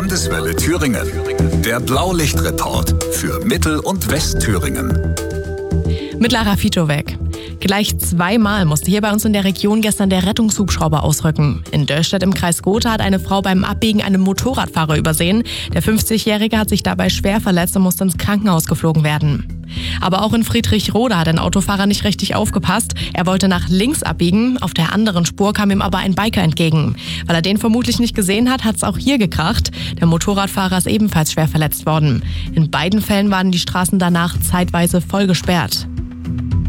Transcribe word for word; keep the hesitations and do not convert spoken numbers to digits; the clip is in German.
Landeswelle Thüringen. Der Blaulichtreport für Mittel- und Westthüringen. Mit Lara Fitowek. Gleich zweimal musste hier bei uns in der Region gestern der Rettungshubschrauber ausrücken. In Döllstedt im Kreis Gotha hat eine Frau beim Abbiegen einen Motorradfahrer übersehen. Der fünfzigjährige hat sich dabei schwer verletzt und musste ins Krankenhaus geflogen werden. Aber auch in Friedrichroda hat ein Autofahrer nicht richtig aufgepasst. Er wollte nach links abbiegen, auf der anderen Spur kam ihm aber ein Biker entgegen. Weil er den vermutlich nicht gesehen hat, hat es auch hier gekracht. Der Motorradfahrer ist ebenfalls schwer verletzt worden. In beiden Fällen waren die Straßen danach zeitweise voll gesperrt.